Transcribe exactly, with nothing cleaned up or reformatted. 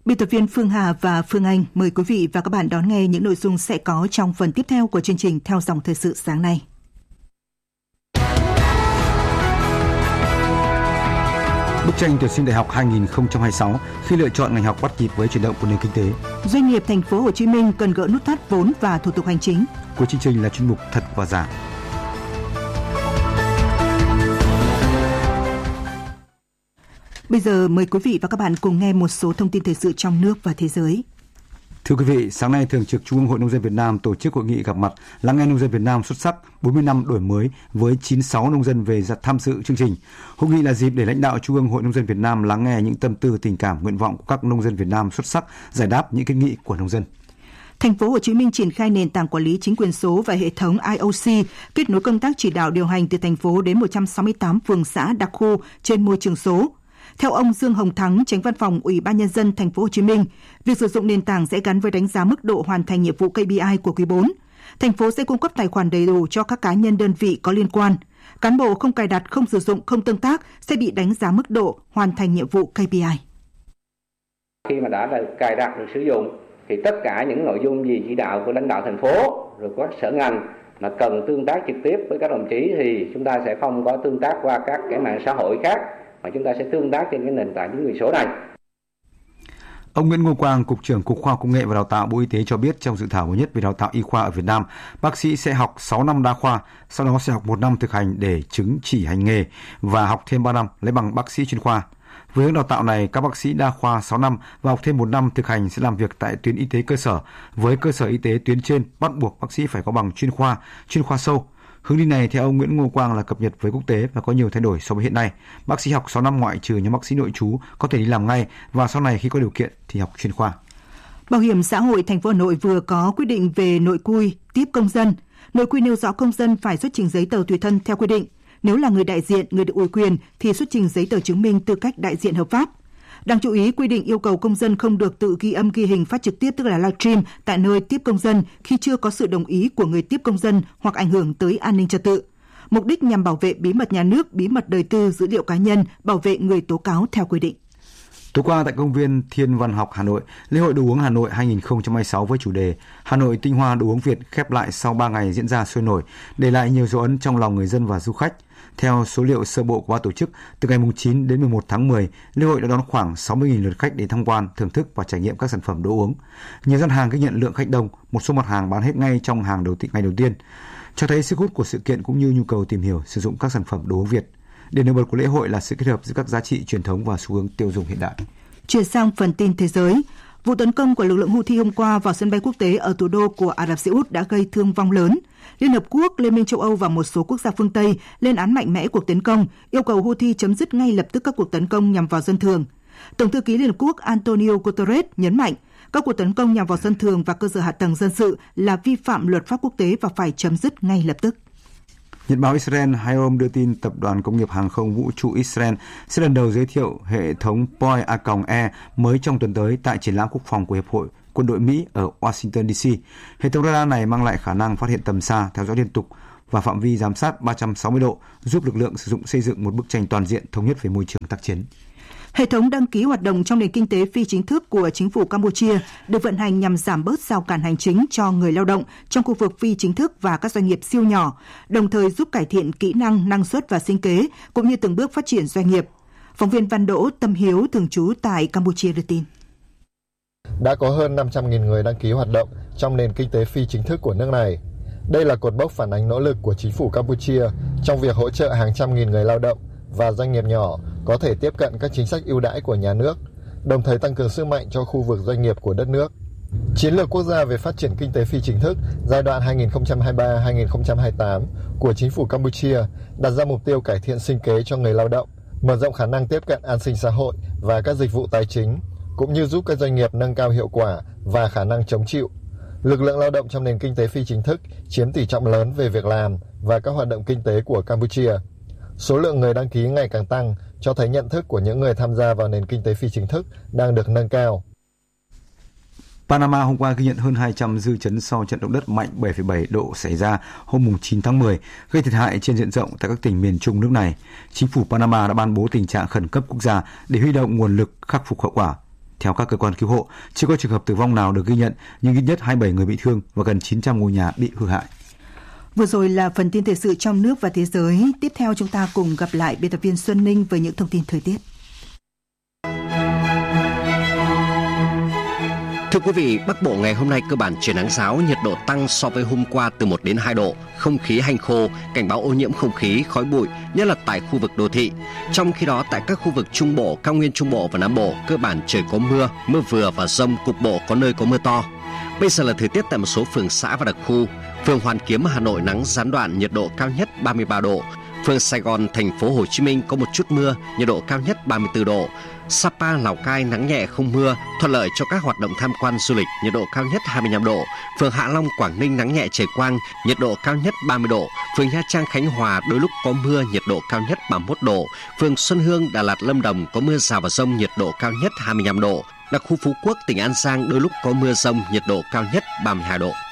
Biên tập viên Phương Hà và Phương Anh mời quý vị và các bạn đón nghe những nội dung sẽ có trong phần tiếp theo của chương trình Theo dòng thời sự sáng nay. Bức tranh tuyển sinh đại học hai không hai sáu khi lựa chọn ngành học bắt kịp với chuyển động của nền kinh tế. Doanh nghiệp thành phố Hồ Chí Minh cần gỡ nút thắt vốn và thủ tục hành chính. Cuối chương trình là chuyên mục Thật và Giả. Bây giờ mời quý vị và các bạn cùng nghe một số thông tin thời sự trong nước và thế giới. Thưa quý vị, sáng nay Thường trực Trung ương Hội Nông dân Việt Nam tổ chức hội nghị gặp mặt lắng nghe nông dân Việt Nam xuất sắc bốn mươi năm đổi mới với chín mươi sáu nông dân về tham dự chương trình. Hội nghị là dịp để lãnh đạo Trung ương Hội Nông dân Việt Nam lắng nghe những tâm tư, tình cảm, nguyện vọng của các nông dân Việt Nam xuất sắc, giải đáp những kiến nghị của nông dân. Thành phố Hồ Chí Minh triển khai nền tảng quản lý chính quyền số và hệ thống i o xê, kết nối công tác chỉ đạo điều hành từ thành phố đến một trăm sáu mươi tám phường xã đặc khu trên môi trường số. Theo ông Dương Hồng Thắng, Chánh Văn phòng Ủy ban Nhân dân Thành phố Hồ Chí Minh, việc sử dụng nền tảng sẽ gắn với đánh giá mức độ hoàn thành nhiệm vụ ca pê i của quý bốn. Thành phố sẽ cung cấp tài khoản đầy đủ cho các cá nhân đơn vị có liên quan. Cán bộ không cài đặt, không sử dụng, không tương tác sẽ bị đánh giá mức độ hoàn thành nhiệm vụ ca pê i. Khi mà đã cài đặt được sử dụng thì tất cả những nội dung gì chỉ đạo của lãnh đạo thành phố rồi các sở ngành mà cần tương tác trực tiếp với các đồng chí thì chúng ta sẽ không có tương tác qua các cái mạng xã hội khác, mà chúng ta sẽ tương tác trên cái nền tảng chính quyền số này. Ông Nguyễn Ngô Quang, Cục trưởng Cục Khoa học Công nghệ và Đào tạo Bộ Y tế cho biết trong dự thảo mới nhất về đào tạo y khoa ở Việt Nam, bác sĩ sẽ học sáu năm đa khoa, sau đó sẽ học một năm thực hành để chứng chỉ hành nghề và học thêm ba năm lấy bằng bác sĩ chuyên khoa. Với hướng đào tạo này, các bác sĩ đa khoa sáu năm và học thêm một năm thực hành sẽ làm việc tại tuyến y tế cơ sở. Với cơ sở y tế tuyến trên, bắt buộc bác sĩ phải có bằng chuyên khoa, chuyên khoa sâu. Hướng đi này theo ông Nguyễn Ngô Quang là cập nhật với quốc tế và có nhiều thay đổi so với hiện nay. Bác sĩ học sáu năm ngoại trừ nhóm bác sĩ nội trú có thể đi làm ngay và sau này khi có điều kiện thì học chuyên khoa. Bảo hiểm xã hội thành phố Hà Nội vừa có quyết định về nội quy tiếp công dân. Nội quy nêu rõ công dân phải xuất trình giấy tờ tùy thân theo quy định. Nếu là người đại diện, người được ủy quyền thì xuất trình giấy tờ chứng minh tư cách đại diện hợp pháp. Đáng chú ý, quy định yêu cầu công dân không được tự ghi âm ghi hình phát trực tiếp, tức là livestream, tại nơi tiếp công dân khi chưa có sự đồng ý của người tiếp công dân hoặc ảnh hưởng tới an ninh trật tự. Mục đích nhằm bảo vệ bí mật nhà nước, bí mật đời tư, dữ liệu cá nhân, bảo vệ người tố cáo theo quy định. Tối qua tại công viên Thiên Văn học Hà Nội, lễ hội đồ uống Hà Nội hai không hai sáu với chủ đề Hà Nội tinh hoa đồ uống Việt khép lại sau ba ngày diễn ra sôi nổi, để lại nhiều dấu ấn trong lòng người dân và du khách. Theo số liệu sơ bộ của ban tổ chức, từ ngày chín đến mười một tháng mười, lễ hội đã đón khoảng sáu mươi nghìn lượt khách đến tham quan, thưởng thức và trải nghiệm các sản phẩm đồ uống. Nhiều gian hàng ghi nhận lượng khách đông, một số mặt hàng bán hết ngay trong hàng đầu ngày đầu tiên, cho thấy sức hút của sự kiện cũng như nhu cầu tìm hiểu sử dụng các sản phẩm đồ uống Việt. Điểm nổi bật của lễ hội là sự kết hợp giữa các giá trị truyền thống và xu hướng tiêu dùng hiện đại. Chuyển sang phần tin thế giới. Vụ tấn công của lực lượng Houthi hôm qua vào sân bay quốc tế ở thủ đô của Ả Rập Xê Út đã gây thương vong lớn. Liên Hợp Quốc, Liên minh châu Âu và một số quốc gia phương Tây lên án mạnh mẽ cuộc tấn công, yêu cầu Houthi chấm dứt ngay lập tức các cuộc tấn công nhằm vào dân thường. Tổng thư ký Liên Hợp Quốc Antonio Guterres nhấn mạnh, các cuộc tấn công nhằm vào dân thường và cơ sở hạ tầng dân sự là vi phạm luật pháp quốc tế và phải chấm dứt ngay lập tức. Nhật báo Israel Hayom đưa tin tập đoàn công nghiệp hàng không vũ trụ Israel sẽ lần đầu giới thiệu hệ thống Poi A E mới trong tuần tới tại triển lãm quốc phòng của Hiệp hội Quân đội Mỹ ở Washington đê xê. Hệ thống radar này mang lại khả năng phát hiện tầm xa, theo dõi liên tục và phạm vi giám sát ba trăm sáu mươi độ, giúp lực lượng sử dụng xây dựng một bức tranh toàn diện thống nhất về môi trường tác chiến. Hệ thống đăng ký hoạt động trong nền kinh tế phi chính thức của chính phủ Campuchia được vận hành nhằm giảm bớt rào cản hành chính cho người lao động trong khu vực phi chính thức và các doanh nghiệp siêu nhỏ, đồng thời giúp cải thiện kỹ năng, năng suất và sinh kế, cũng như từng bước phát triển doanh nghiệp. Phóng viên Văn Đỗ, Tâm Hiếu, thường trú tại Campuchia đưa tin. Đã có hơn năm trăm nghìn người đăng ký hoạt động trong nền kinh tế phi chính thức của nước này. Đây là cột mốc phản ánh nỗ lực của chính phủ Campuchia trong việc hỗ trợ hàng trăm nghìn người lao động và doanh nghiệp nhỏ có thể tiếp cận các chính sách ưu đãi của nhà nước, đồng thời tăng cường sức mạnh cho khu vực doanh nghiệp của đất nước. Chiến lược quốc gia về phát triển kinh tế phi chính thức giai đoạn hai nghìn không trăm hai mươi ba đến hai nghìn không trăm hai mươi tám của chính phủ Campuchia đặt ra mục tiêu cải thiện sinh kế cho người lao động, mở rộng khả năng tiếp cận an sinh xã hội và các dịch vụ tài chính, cũng như giúp các doanh nghiệp nâng cao hiệu quả và khả năng chống chịu. Lực lượng lao động trong nền kinh tế phi chính thức chiếm tỷ trọng lớn về việc làm và các hoạt động kinh tế của Campuchia. Số lượng người đăng ký ngày càng tăng, cho thấy nhận thức của những người tham gia vào nền kinh tế phi chính thức đang được nâng cao. Panama hôm qua ghi nhận hơn hai trăm dư chấn sau trận động đất mạnh bảy phẩy bảy độ xảy ra hôm chín tháng mười, gây thiệt hại trên diện rộng tại các tỉnh miền Trung nước này. Chính phủ Panama đã ban bố tình trạng khẩn cấp quốc gia để huy động nguồn lực khắc phục hậu quả. Theo các cơ quan cứu hộ, chưa có trường hợp tử vong nào được ghi nhận, nhưng ít nhất hai mươi bảy người bị thương và gần chín trăm ngôi nhà bị hư hại. Vừa rồi là phần tin thời sự trong nước và thế giới. Tiếp theo chúng ta cùng gặp lại biên tập viên Xuân Ninh với những thông tin thời tiết. Thưa quý vị, Bắc Bộ ngày hôm nay cơ bản trời nắng ráo, nhiệt độ tăng so với hôm qua từ một đến hai độ, không khí hanh khô, cảnh báo ô nhiễm không khí, khói bụi, nhất là tại khu vực đô thị. Trong khi đó, tại các khu vực Trung Bộ, Cao nguyên Trung Bộ và Nam Bộ, cơ bản trời có mưa, mưa vừa và dông, cục bộ có nơi có mưa to. Bây giờ là thời tiết tại một số phường xã và đặc khu. Phường Hoàn Kiếm, Hà Nội nắng gián đoạn, nhiệt độ cao nhất ba mươi ba độ. Phường Sài Gòn, thành phố Hồ Chí Minh có một chút mưa, nhiệt độ cao nhất ba mươi tư độ. Sapa, Lào Cai nắng nhẹ không mưa, thuận lợi cho các hoạt động tham quan du lịch, nhiệt độ cao nhất hai mươi lăm độ. Phường Hạ Long, Quảng Ninh nắng nhẹ trời quang, nhiệt độ cao nhất ba mươi độ. Phường Nha Trang, Khánh Hòa đôi lúc có mưa, nhiệt độ cao nhất ba mươi mốt độ. Phường Xuân Hương, Đà Lạt, Lâm Đồng có mưa rào và dông, nhiệt độ cao nhất hai mươi lăm độ. Đặc khu Phú Quốc, tỉnh An Giang đôi lúc có mưa dông, nhiệt độ cao nhất ba mươi hai độ.